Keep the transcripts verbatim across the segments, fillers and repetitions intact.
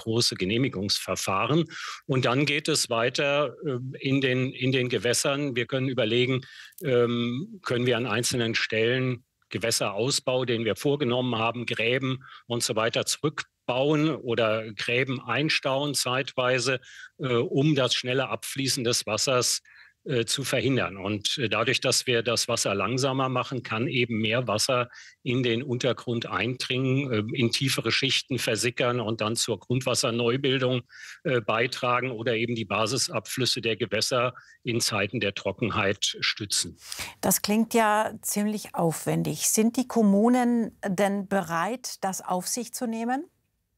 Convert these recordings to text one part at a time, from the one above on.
große Genehmigungsverfahren. Und dann geht es weiter äh, in den, in den Gewässern. Wir können überlegen, ähm, können wir an einzelnen Stellen Gewässerausbau, den wir vorgenommen haben, Gräben und so weiter zurückbauen oder Gräben einstauen zeitweise, äh, um das schnelle Abfließen des Wassers äh, zu verhindern. Und äh, dadurch, dass wir das Wasser langsamer machen, kann eben mehr Wasser in den Untergrund eindringen, äh, in tiefere Schichten versickern und dann zur Grundwasserneubildung äh, beitragen oder eben die Basisabflüsse der Gewässer in Zeiten der Trockenheit stützen. Das klingt ja ziemlich aufwendig. Sind die Kommunen denn bereit, das auf sich zu nehmen?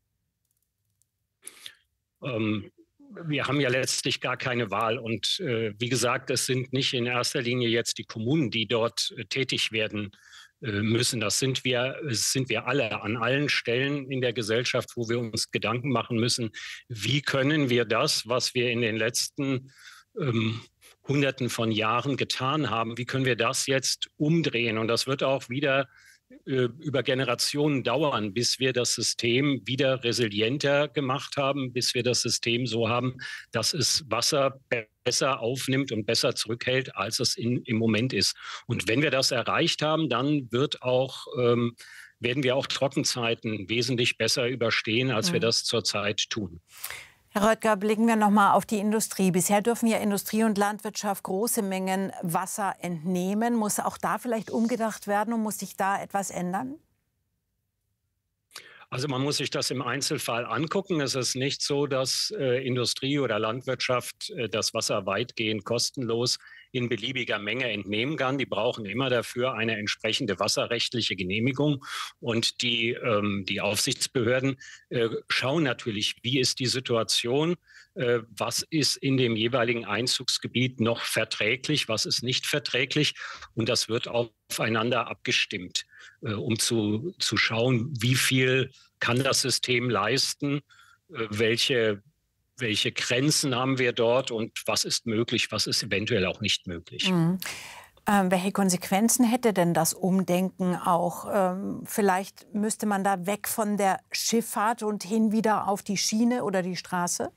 Ähm, Wir haben ja letztlich gar keine Wahl. Und äh, wie gesagt, es sind nicht in erster Linie jetzt die Kommunen, die dort äh, tätig werden äh, müssen. Das sind wir, das sind wir alle an allen Stellen in der Gesellschaft, wo wir uns Gedanken machen müssen, wie können wir das, was wir in den letzten ähm, Hunderten von Jahren getan haben, wie können wir das jetzt umdrehen? Und das wird auch wieder über Generationen dauern, bis wir das System wieder resilienter gemacht haben, bis wir das System so haben, dass es Wasser besser aufnimmt und besser zurückhält, als es in, im Moment ist. Und wenn wir das erreicht haben, dann wird auch, ähm, werden wir auch Trockenzeiten wesentlich besser überstehen, als mhm. wir das zurzeit tun. Herr Röttger, blicken wir noch mal auf die Industrie. Bisher dürfen ja Industrie und Landwirtschaft große Mengen Wasser entnehmen. Muss auch da vielleicht umgedacht werden und muss sich da etwas ändern? Also man muss sich das im Einzelfall angucken. Es ist nicht so, dass äh, Industrie oder Landwirtschaft äh, das Wasser weitgehend kostenlos in beliebiger Menge entnehmen kann. Die brauchen immer dafür eine entsprechende wasserrechtliche Genehmigung. Und die, ähm, die Aufsichtsbehörden äh, schauen natürlich, wie ist die Situation, äh, was ist in dem jeweiligen Einzugsgebiet noch verträglich, was ist nicht verträglich. Und das wird aufeinander abgestimmt, äh, um zu, zu schauen, wie viel kann das System leisten, äh, welche Welche Grenzen haben wir dort und was ist möglich, was ist eventuell auch nicht möglich? Mhm. Ähm, welche Konsequenzen hätte denn das Umdenken auch? Ähm, vielleicht müsste man da weg von der Schifffahrt und hin wieder auf die Schiene oder die Straße?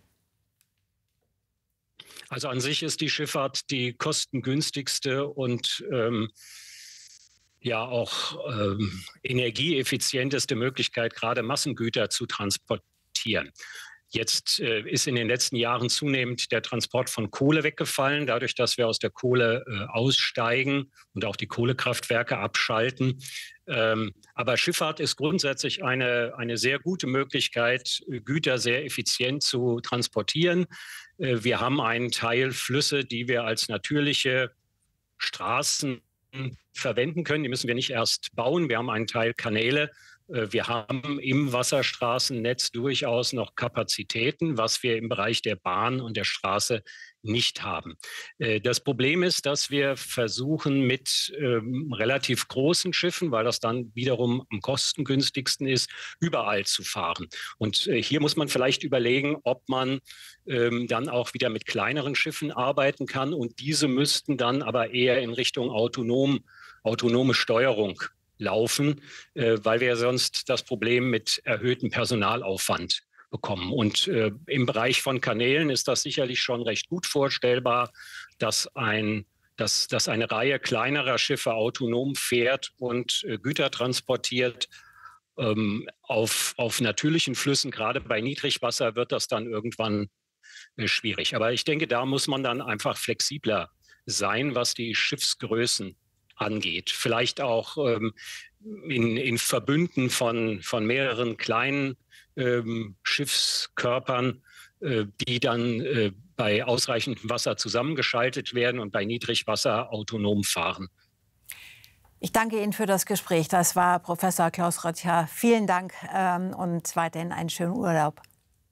Also an sich ist die Schifffahrt die kostengünstigste und ähm, ja auch ähm, energieeffizienteste Möglichkeit, gerade Massengüter zu transportieren. Jetzt äh, ist in den letzten Jahren zunehmend der Transport von Kohle weggefallen, dadurch, dass wir aus der Kohle äh, aussteigen und auch die Kohlekraftwerke abschalten. Ähm, aber Schifffahrt ist grundsätzlich eine, eine sehr gute Möglichkeit, Güter sehr effizient zu transportieren. Äh, wir haben einen Teil Flüsse, die wir als natürliche Straßen verwenden können. Die müssen wir nicht erst bauen. Wir haben einen Teil Kanäle. Wir haben im Wasserstraßennetz durchaus noch Kapazitäten, was wir im Bereich der Bahn und der Straße nicht haben. Das Problem ist, dass wir versuchen mit ähm, relativ großen Schiffen, weil das dann wiederum am kostengünstigsten ist, überall zu fahren. Und äh, hier muss man vielleicht überlegen, ob man ähm, dann auch wieder mit kleineren Schiffen arbeiten kann. Und diese müssten dann aber eher in Richtung autonom, autonome Steuerung laufen, äh, weil wir sonst das Problem mit erhöhtem Personalaufwand bekommen. Und äh, im Bereich von Kanälen ist das sicherlich schon recht gut vorstellbar, dass, ein, dass, dass eine Reihe kleinerer Schiffe autonom fährt und äh, Güter transportiert. Ähm, auf, auf natürlichen Flüssen, gerade bei Niedrigwasser, wird das dann irgendwann äh, schwierig. Aber ich denke, da muss man dann einfach flexibler sein, was die Schiffsgrößen angeht. Vielleicht auch ähm, in, in Verbünden von, von mehreren kleinen ähm, Schiffskörpern, äh, die dann äh, bei ausreichendem Wasser zusammengeschaltet werden und bei Niedrigwasser autonom fahren. Ich danke Ihnen für das Gespräch. Das war Professor Klaus Röttger. Vielen Dank ähm, und weiterhin einen schönen Urlaub.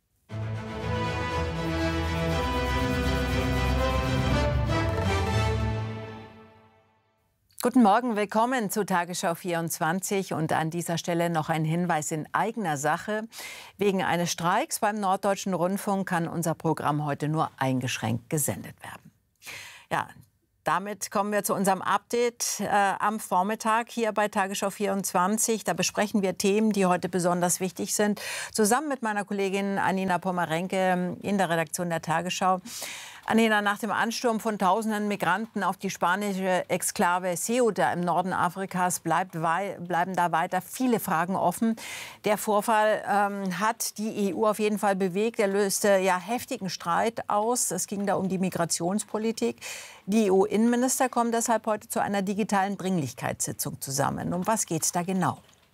Guten Morgen, willkommen zu Tagesschau vierundzwanzig. Und an dieser Stelle noch ein Hinweis in eigener Sache. Wegen eines Streiks beim Norddeutschen Rundfunk kann unser Programm heute nur eingeschränkt gesendet werden. Ja, damit kommen wir zu unserem Update äh, am Vormittag hier bei Tagesschau vierundzwanzig. Da besprechen wir Themen, die heute besonders wichtig sind, zusammen mit meiner Kollegin Anina Pommerenke in der Redaktion der Tagesschau. Anina, nach dem Ansturm von tausenden Migranten auf die spanische Exklave Ceuta im Norden Afrikas bleibt bleiben da weiter viele Fragen offen. Der Vorfall ähm, hat die E U auf jeden Fall bewegt. Er löste ja heftigen Streit aus. Es ging da um die Migrationspolitik. Die E U-Innenminister kommen deshalb heute zu einer digitalen Dringlichkeitssitzung zusammen. Um was geht es da genau?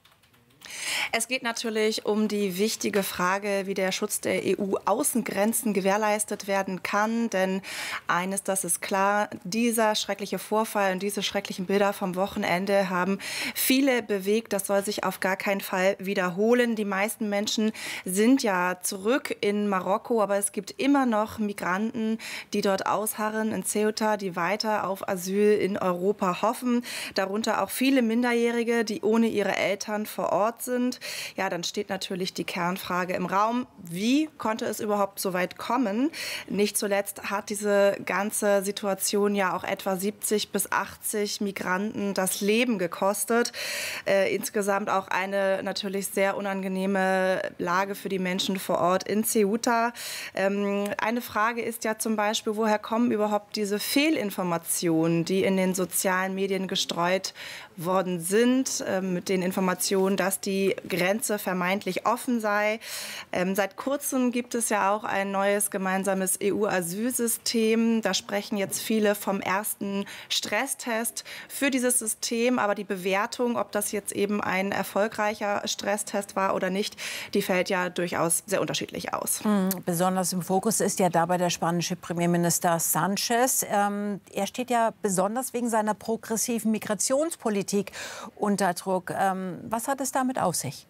Es geht natürlich um die wichtige Frage, wie der Schutz der E U-Außengrenzen gewährleistet werden kann. Denn eines, das ist klar, dieser schreckliche Vorfall und diese schrecklichen Bilder vom Wochenende haben viele bewegt. Das soll sich auf gar keinen Fall wiederholen. Die meisten Menschen sind ja zurück in Marokko, aber es gibt immer noch Migranten, die dort ausharren in Ceuta, die weiter auf Asyl in Europa hoffen. Darunter auch viele Minderjährige, die ohne ihre Eltern vor Ort sind. Ja, dann steht natürlich die Kernfrage im Raum, wie konnte es überhaupt so weit kommen? Nicht zuletzt hat diese ganze Situation ja auch etwa siebzig bis achtzig Migranten das Leben gekostet. Äh, insgesamt auch eine natürlich sehr unangenehme Lage für die Menschen vor Ort in Ceuta. Ähm, eine Frage ist ja zum Beispiel, woher kommen überhaupt diese Fehlinformationen, die in den sozialen Medien gestreut worden sind, äh, mit den Informationen, dass die Grenze vermeintlich offen sei. Ähm, seit kurzem gibt es ja auch ein neues gemeinsames E U-Asylsystem. Da sprechen jetzt viele vom ersten Stresstest für dieses System. Aber die Bewertung, ob das jetzt eben ein erfolgreicher Stresstest war oder nicht, die fällt ja durchaus sehr unterschiedlich aus. Mhm. Besonders im Fokus ist ja dabei der spanische Premierminister Sánchez. Ähm, er steht ja besonders wegen seiner progressiven Migrationspolitik unter Druck. Ähm, was hat es damit auf sich?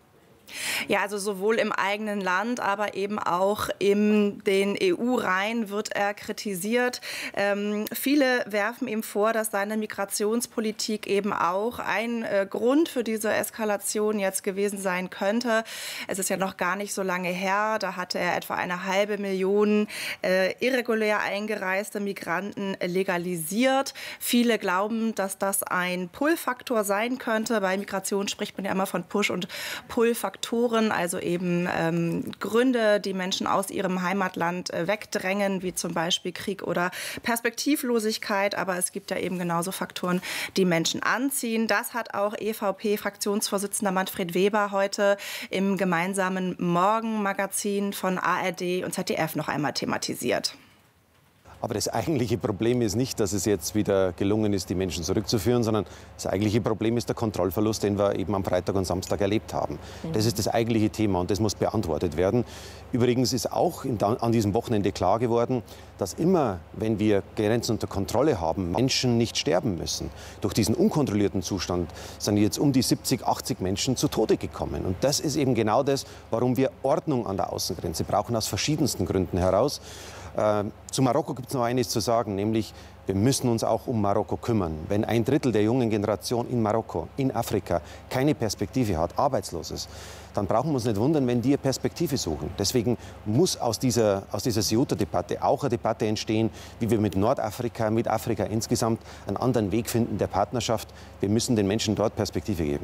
Ja, also sowohl im eigenen Land, aber eben auch in den E U-Reihen wird er kritisiert. Ähm, viele werfen ihm vor, dass seine Migrationspolitik eben auch ein äh, Grund für diese Eskalation jetzt gewesen sein könnte. Es ist ja noch gar nicht so lange her. Da hatte er etwa eine halbe Million äh, irregulär eingereiste Migranten legalisiert. Viele glauben, dass das ein Pull-Faktor sein könnte. Bei Migration spricht man ja immer von Push- und Pull-Faktoren. Also eben ähm, Gründe, die Menschen aus ihrem Heimatland äh, wegdrängen, wie zum Beispiel Krieg oder Perspektivlosigkeit. Aber es gibt ja eben genauso Faktoren, die Menschen anziehen. Das hat auch E V P-Fraktionsvorsitzender Manfred Weber heute im gemeinsamen Morgenmagazin von A R D und Z D F noch einmal thematisiert. Aber das eigentliche Problem ist nicht, dass es jetzt wieder gelungen ist, die Menschen zurückzuführen, sondern das eigentliche Problem ist der Kontrollverlust, den wir eben am Freitag und Samstag erlebt haben. Das ist das eigentliche Thema und das muss beantwortet werden. Übrigens ist auch an diesem Wochenende klar geworden, dass immer, wenn wir Grenzen unter Kontrolle haben, Menschen nicht sterben müssen. Durch diesen unkontrollierten Zustand sind jetzt um die siebzig, achtzig Menschen zu Tode gekommen. Und das ist eben genau das, warum wir Ordnung an der Außengrenze brauchen, aus verschiedensten Gründen heraus. Äh, zu Marokko gibt es noch eines zu sagen, nämlich wir müssen uns auch um Marokko kümmern. Wenn ein Drittel der jungen Generation in Marokko, in Afrika, keine Perspektive hat, arbeitslos ist, dann brauchen wir uns nicht wundern, wenn die eine Perspektive suchen. Deswegen muss aus dieser, aus dieser Ceuta-Debatte auch eine Debatte entstehen, wie wir mit Nordafrika, mit Afrika insgesamt einen anderen Weg finden der Partnerschaft. Wir müssen den Menschen dort Perspektive geben.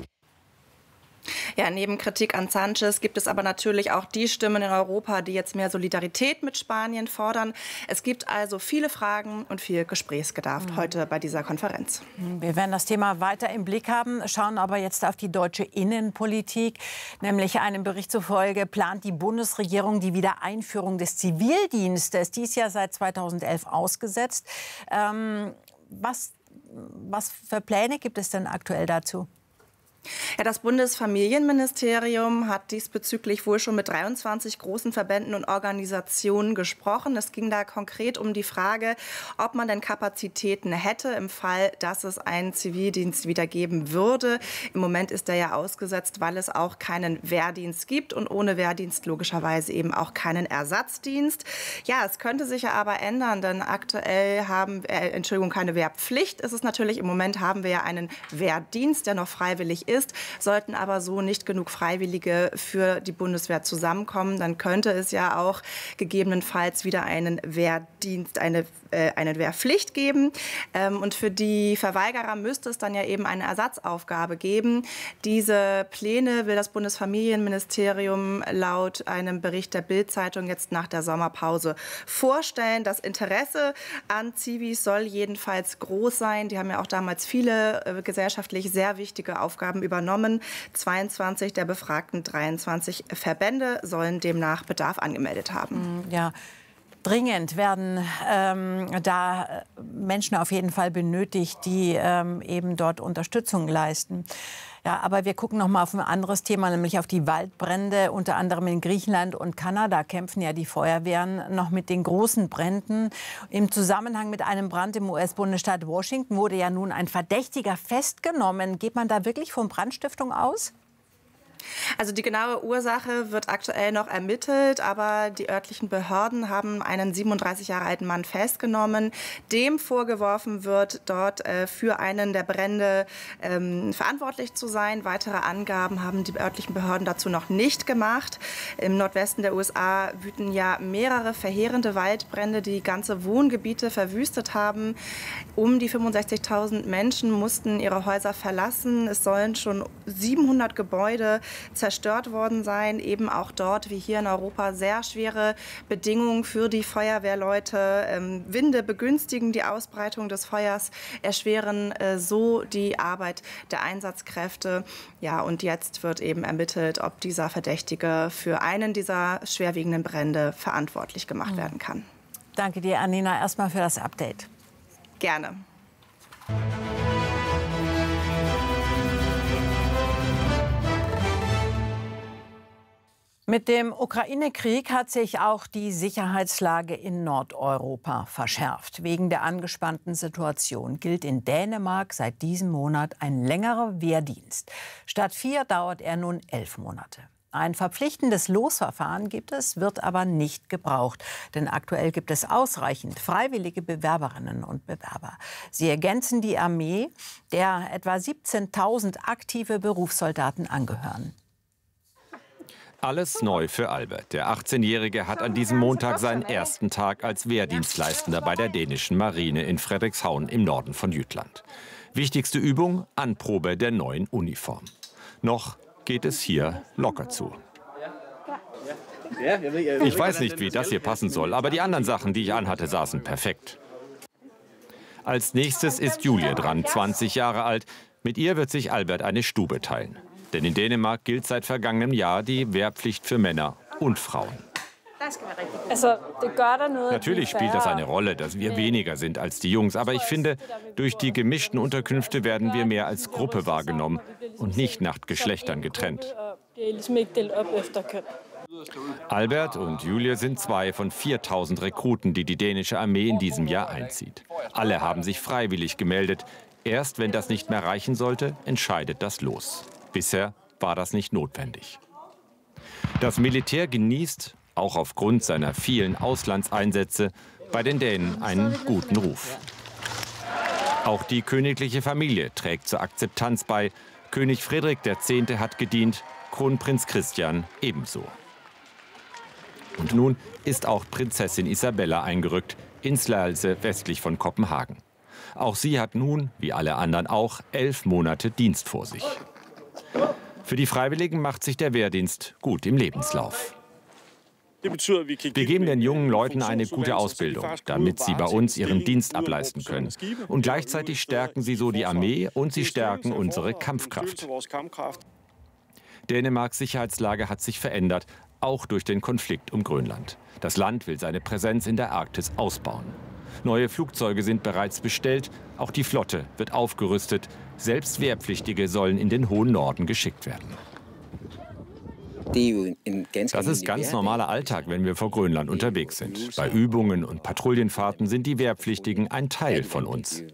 Ja, neben Kritik an Sánchez gibt es aber natürlich auch die Stimmen in Europa, die jetzt mehr Solidarität mit Spanien fordern. Es gibt also viele Fragen und viel Gesprächsbedarf mhm. heute bei dieser Konferenz. Wir werden das Thema weiter im Blick haben, schauen aber jetzt auf die deutsche Innenpolitik. Nämlich einem Bericht zufolge plant die Bundesregierung die Wiedereinführung des Zivildienstes. Die ist ja seit zweitausendelf ausgesetzt. Ähm, was, was für Pläne gibt es denn aktuell dazu? Ja, das Bundesfamilienministerium hat diesbezüglich wohl schon mit dreiundzwanzig großen Verbänden und Organisationen gesprochen. Es ging da konkret um die Frage, ob man denn Kapazitäten hätte im Fall, dass es einen Zivildienst wieder geben würde. Im Moment ist der ja ausgesetzt, weil es auch keinen Wehrdienst gibt und ohne Wehrdienst logischerweise eben auch keinen Ersatzdienst. Ja, es könnte sich ja aber ändern, denn aktuell haben, äh, Entschuldigung, keine Wehrpflicht. Es ist natürlich, im Moment haben wir ja einen Wehrdienst, der noch freiwillig ist. ist. Sollten aber so nicht genug Freiwillige für die Bundeswehr zusammenkommen, dann könnte es ja auch gegebenenfalls wieder einen Wehrdienst, eine, äh, eine Wehrpflicht geben. Ähm, und für die Verweigerer müsste es dann ja eben eine Ersatzaufgabe geben. Diese Pläne will das Bundesfamilienministerium laut einem Bericht der Bild-Zeitung jetzt nach der Sommerpause vorstellen. Das Interesse an Zivis soll jedenfalls groß sein. Die haben ja auch damals viele äh, gesellschaftlich sehr wichtige Aufgaben übernommen. zweiundzwanzig der befragten dreiundzwanzig Verbände sollen demnach Bedarf angemeldet haben. Ja. Dringend werden ähm, da Menschen auf jeden Fall benötigt, die ähm, eben dort Unterstützung leisten. Ja, aber wir gucken noch mal auf ein anderes Thema, nämlich auf die Waldbrände. Unter anderem in Griechenland und Kanada kämpfen ja die Feuerwehren noch mit den großen Bränden. Im Zusammenhang mit einem Brand im U S-Bundesstaat Washington wurde ja nun ein Verdächtiger festgenommen. Geht man da wirklich von Brandstiftung aus? Also die genaue Ursache wird aktuell noch ermittelt, aber die örtlichen Behörden haben einen siebenunddreißig Jahre alten Mann festgenommen, dem vorgeworfen wird, dort äh, für einen der Brände ähm, verantwortlich zu sein. Weitere Angaben haben die örtlichen Behörden dazu noch nicht gemacht. Im Nordwesten der U S A wüten ja mehrere verheerende Waldbrände, die ganze Wohngebiete verwüstet haben. Um die fünfundsechzigtausend Menschen mussten ihre Häuser verlassen. Es sollen schon siebenhundert Gebäude zerstört worden sein. Eben auch dort, wie hier in Europa, sehr schwere Bedingungen für die Feuerwehrleute. Ähm, Winde begünstigen die Ausbreitung des Feuers, erschweren äh, so die Arbeit der Einsatzkräfte. Ja, und jetzt wird eben ermittelt, ob dieser Verdächtige für einen dieser schwerwiegenden Brände verantwortlich gemacht werden kann. Danke dir, Annina, erstmal für das Update. Gerne. Mit dem Ukraine-Krieg hat sich auch die Sicherheitslage in Nordeuropa verschärft. Wegen der angespannten Situation gilt in Dänemark seit diesem Monat ein längerer Wehrdienst. Statt vier dauert er nun elf Monate. Ein verpflichtendes Losverfahren gibt es, wird aber nicht gebraucht. Denn aktuell gibt es ausreichend freiwillige Bewerberinnen und Bewerber. Sie ergänzen die Armee, der etwa siebzehntausend aktive Berufssoldaten angehören. Alles neu für Albert. Der achtzehnjährige hat an diesem Montag seinen ersten Tag als Wehrdienstleistender bei der dänischen Marine in Frederikshavn im Norden von Jütland. Wichtigste Übung: Anprobe der neuen Uniform. Noch geht es hier locker zu. Ich weiß nicht, wie das hier passen soll, aber die anderen Sachen, die ich anhatte, saßen perfekt. Als nächstes ist Julie dran, zwanzig Jahre alt. Mit ihr wird sich Albert eine Stube teilen. Denn in Dänemark gilt seit vergangenem Jahr die Wehrpflicht für Männer und Frauen. Natürlich spielt das eine Rolle, dass wir weniger sind als die Jungs. Aber ich finde, durch die gemischten Unterkünfte werden wir mehr als Gruppe wahrgenommen und nicht nach Geschlechtern getrennt. Albert und Julie sind zwei von viertausend Rekruten, die die dänische Armee in diesem Jahr einzieht. Alle haben sich freiwillig gemeldet. Erst wenn das nicht mehr reichen sollte, entscheidet das Los. Bisher war das nicht notwendig. Das Militär genießt, auch aufgrund seiner vielen Auslandseinsätze, bei den Dänen einen guten Ruf. Auch die königliche Familie trägt zur Akzeptanz bei. König Frederik der Zehnte hat gedient, Kronprinz Christian ebenso. Und nun ist auch Prinzessin Isabella eingerückt, in Slagelse westlich von Kopenhagen. Auch sie hat nun, wie alle anderen auch, elf Monate Dienst vor sich. Für die Freiwilligen macht sich der Wehrdienst gut im Lebenslauf. Wir geben den jungen Leuten eine gute Ausbildung, damit sie bei uns ihren Dienst ableisten können. Und gleichzeitig stärken sie so die Armee und sie stärken unsere Kampfkraft. Dänemarks Sicherheitslage hat sich verändert, auch durch den Konflikt um Grönland. Das Land will seine Präsenz in der Arktis ausbauen. Neue Flugzeuge sind bereits bestellt, auch die Flotte wird aufgerüstet. Selbst Wehrpflichtige sollen in den hohen Norden geschickt werden. Das ist ganz normaler Alltag, wenn wir vor Grönland unterwegs sind. Bei Übungen und Patrouillenfahrten sind die Wehrpflichtigen ein Teil von uns.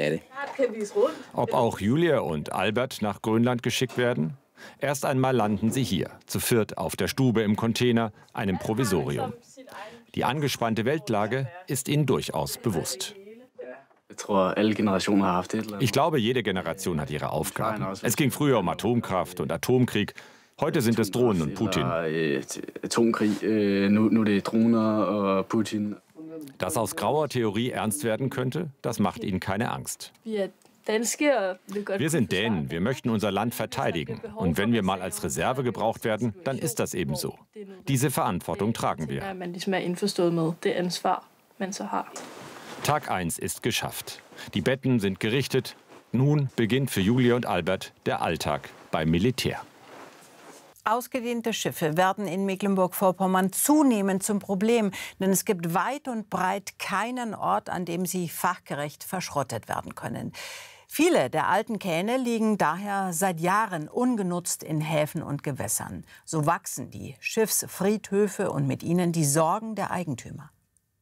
Ob auch Julia und Albert nach Grönland geschickt werden? Erst einmal landen sie hier, zu viert auf der Stube im Container, einem Provisorium. Die angespannte Weltlage ist ihnen durchaus bewusst. Ich glaube, jede Generation hat ihre Aufgaben. Es ging früher um Atomkraft und Atomkrieg. Heute sind es Drohnen und Putin. Dass aus grauer Theorie ernst werden könnte, das macht ihnen keine Angst. Wir sind Dänen, wir möchten unser Land verteidigen. Und wenn wir mal als Reserve gebraucht werden, dann ist das eben so. Diese Verantwortung tragen wir. Tag eins ist geschafft. Die Betten sind gerichtet. Nun beginnt für Julia und Albert der Alltag beim Militär. Ausgedehnte Schiffe werden in Mecklenburg-Vorpommern zunehmend zum Problem, denn es gibt weit und breit keinen Ort, an dem sie fachgerecht verschrottet werden können. Viele der alten Kähne liegen daher seit Jahren ungenutzt in Häfen und Gewässern. So wachsen die Schiffsfriedhöfe und mit ihnen die Sorgen der Eigentümer.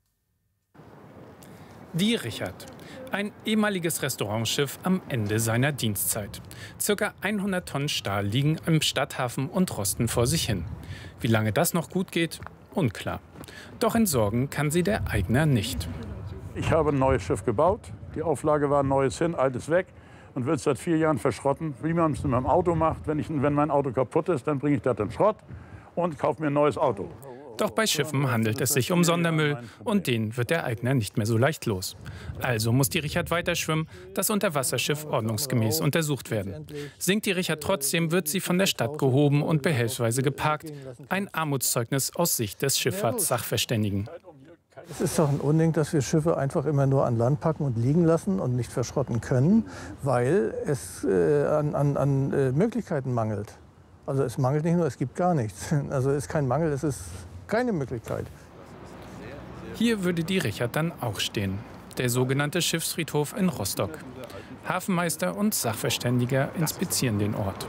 Die Richard. Ein ehemaliges Restaurantschiff am Ende seiner Dienstzeit. Circa hundert Tonnen Stahl liegen im Stadthafen und rosten vor sich hin. Wie lange das noch gut geht, unklar. Doch entsorgen kann sie der Eigner nicht. Ich habe ein neues Schiff gebaut. Die Auflage war neues hin, altes weg und will es seit vier Jahren verschrotten. Wie man es mit meinem Auto macht. Wenn, ich, wenn mein Auto kaputt ist, dann bringe ich das in Schrott und kaufe mir ein neues Auto. Doch bei Schiffen handelt es sich um Sondermüll und den wird der Eigner nicht mehr so leicht los. Also muss die Richard weiter schwimmen, das Unterwasserschiff ordnungsgemäß untersucht werden. Sinkt die Richard trotzdem, wird sie von der Stadt gehoben und behelfsweise geparkt. Ein Armutszeugnis aus Sicht des Schifffahrtssachverständigen. Es ist doch ein Unding, dass wir Schiffe einfach immer nur an Land packen und liegen lassen und nicht verschrotten können, weil es äh, an, an, an äh, Möglichkeiten mangelt. Also es mangelt nicht nur, es gibt gar nichts. Also es ist kein Mangel, es ist keine Möglichkeit. Hier würde die Richard dann auch stehen. Der sogenannte Schiffsfriedhof in Rostock. Hafenmeister und Sachverständiger inspizieren den Ort.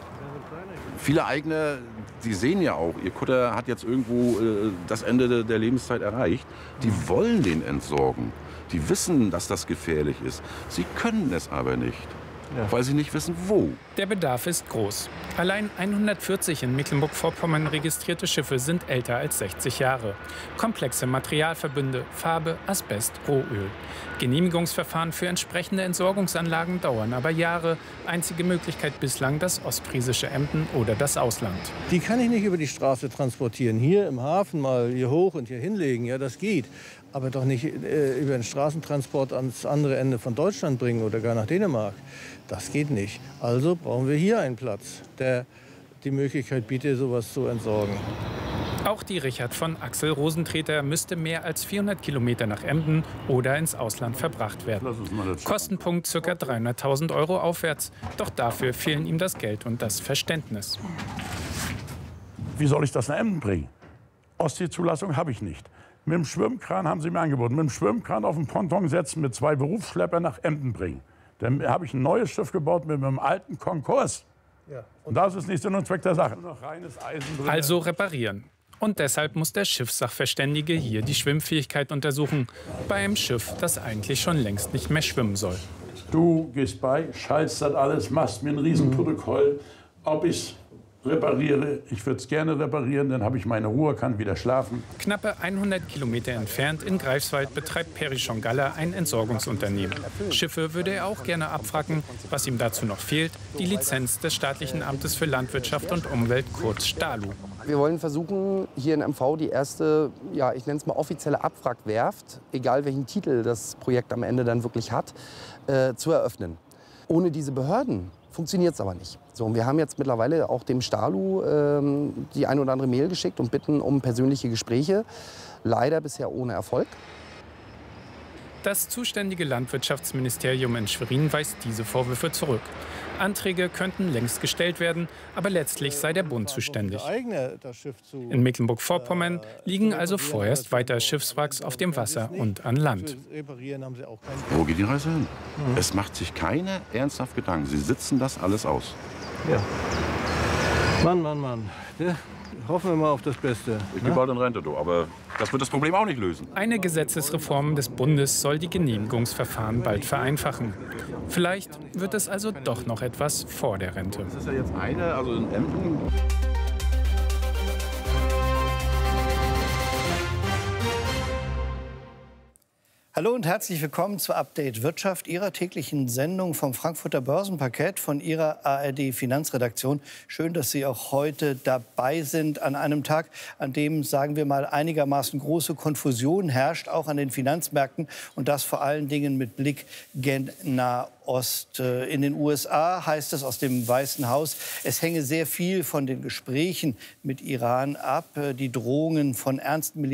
Viele Eigner, die sehen ja auch, ihr Kutter hat jetzt irgendwo äh, das Ende der Lebenszeit erreicht. Die wollen den entsorgen. Die wissen, dass das gefährlich ist. Sie können es aber nicht. Ja. Weil sie nicht wissen, wo. Der Bedarf ist groß. Allein hundertvierzig in Mecklenburg-Vorpommern registrierte Schiffe sind älter als sechzig Jahre. Komplexe Materialverbünde, Farbe, Asbest, Rohöl. Genehmigungsverfahren für entsprechende Entsorgungsanlagen dauern aber Jahre. Einzige Möglichkeit bislang das ostfriesische Emden oder das Ausland. Die kann ich nicht über die Straße transportieren. Hier im Hafen mal hier hoch und hier hinlegen, ja, das geht. Aber doch nicht äh, über den Straßentransport ans andere Ende von Deutschland bringen oder gar nach Dänemark. Das geht nicht. Also brauchen wir hier einen Platz, der die Möglichkeit bietet, sowas zu entsorgen. Auch die Richard von Axel Rosentreter müsste mehr als vierhundert Kilometer nach Emden oder ins Ausland verbracht werden. Kostenpunkt ca. dreihunderttausend Euro aufwärts. Doch dafür fehlen ihm das Geld und das Verständnis. Wie soll ich das nach Emden bringen? Ostseezulassung habe ich nicht. Mit dem Schwimmkran haben sie mir angeboten. Mit dem Schwimmkran auf den Ponton setzen, mit zwei Berufsschleppern nach Emden bringen. Dann habe ich ein neues Schiff gebaut mit einem alten Konkurs. Ja. Und das ist nicht Sinn und Zweck der Sache. Noch reines Eisen drin. Also reparieren. Und deshalb muss der Schiffssachverständige hier die Schwimmfähigkeit untersuchen. Bei einem Schiff, das eigentlich schon längst nicht mehr schwimmen soll. Du gehst bei, schaltest das alles, machst mir ein Riesenprotokoll, ob ich repariere. Ich würde es gerne reparieren, dann habe ich meine Ruhe, kann wieder schlafen. Knappe hundert Kilometer entfernt in Greifswald betreibt Perichon Galler ein Entsorgungsunternehmen. Schiffe würde er auch gerne abwracken. Was ihm dazu noch fehlt, die Lizenz des Staatlichen Amtes für Landwirtschaft und Umwelt, kurz STALU. Wir wollen versuchen, hier in M V die erste, ja, ich nenne es mal offizielle Abwrackwerft, egal welchen Titel das Projekt am Ende dann wirklich hat, äh, zu eröffnen. Ohne diese Behörden funktioniert es aber nicht. So, und wir haben jetzt mittlerweile auch dem STALU ähm, die ein oder andere Mail geschickt und bitten um persönliche Gespräche. Leider bisher ohne Erfolg. Das zuständige Landwirtschaftsministerium in Schwerin weist diese Vorwürfe zurück. Anträge könnten längst gestellt werden, aber letztlich sei der Bund zuständig. In Mecklenburg-Vorpommern liegen also vorerst weiter Schiffswracks auf dem Wasser und an Land. Wo geht die Reise hin? Mhm. Es macht sich keiner ernsthaft Gedanken. Sie sitzen das alles aus. Ja. Mann, Mann, Mann. Ja. Hoffen wir mal auf das Beste. Ich gehe bald in Rente, du, aber das wird das Problem auch nicht lösen. Eine Gesetzesreform des Bundes soll die Genehmigungsverfahren bald vereinfachen. Vielleicht wird es also doch noch etwas vor der Rente. Das ist ja jetzt eine, also in Emden. Hallo und herzlich willkommen zu Update Wirtschaft, Ihrer täglichen Sendung vom Frankfurter Börsenparkett von Ihrer A R D-Finanzredaktion. Schön, dass Sie auch heute dabei sind an einem Tag, an dem, sagen wir mal, einigermaßen große Konfusion herrscht, auch an den Finanzmärkten. Und das vor allen Dingen mit Blick gen Nahost. In den U S A heißt es aus dem Weißen Haus, es hänge sehr viel von den Gesprächen mit Iran ab. Die Drohungen von ernsten Militär